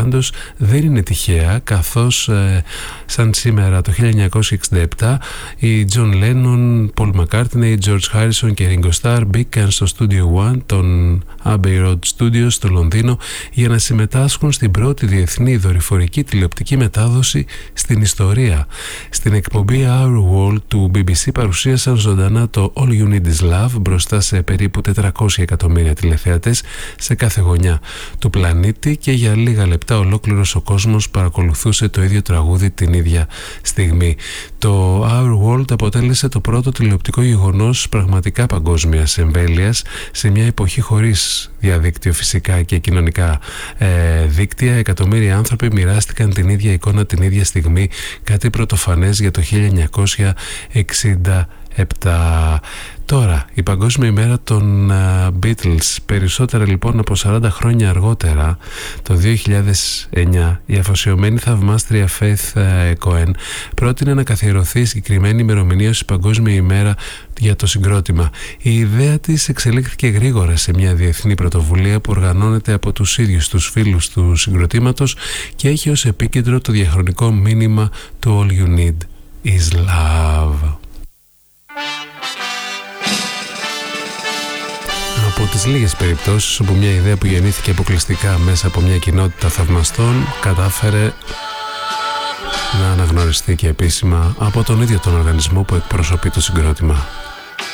πάντως δεν είναι τυχαία, καθώς σαν σήμερα το 1967 οι John Lennon, Paul McCartney, George Harrison και Ringo Starr μπήκαν στο Studio One των Abbey Road Studios στο Λονδίνο για να συμμετάσχουν στην πρώτη διεθνή δορυφορική τηλεοπτική μετάδοση στην ιστορία. Στην εκπομπή Our World του BBC παρουσίασαν ζωντανά το All You Need Is Love μπροστά σε περίπου 400 εκατομμύρια τηλεθεατές σε κάθε γωνιά του πλανήτη, και για λίγα λεπτά ολόκληρος ο κόσμος παρακολουθούσε το ίδιο τραγούδι την ίδια στιγμή. Το Our World αποτέλεσε το πρώτο τηλεοπτικό γεγονός πραγματικά παγκόσμιας εμβέλειας σε μια εποχή χωρίς διαδίκτυο φυσικά και κοινωνικά δίκτυα. Εκατομμύρια άνθρωποι μοιράστηκαν την ίδια εικόνα την ίδια στιγμή, κάτι πρωτοφανές για το 1967. Τώρα, η Παγκόσμια ημέρα των Beatles. Περισσότερα λοιπόν από 40 χρόνια αργότερα, το 2009, η αφοσιωμένη θαυμάστρια Faith Cohen πρότεινε να καθιερωθεί συγκεκριμένη ημερομηνία ως η Παγκόσμια ημέρα για το συγκρότημα. Η ιδέα της εξελίχθηκε γρήγορα σε μια διεθνή πρωτοβουλία που οργανώνεται από τους ίδιους τους φίλους του συγκροτήματος και έχει ως επίκεντρο το διαχρονικό μήνυμα του All You Need Is Love. Από τις λίγες περιπτώσεις όπου μια ιδέα που γεννήθηκε αποκλειστικά μέσα από μια κοινότητα θαυμαστών κατάφερε να αναγνωριστεί και επίσημα από τον ίδιο τον οργανισμό που εκπροσωπεί το συγκρότημα.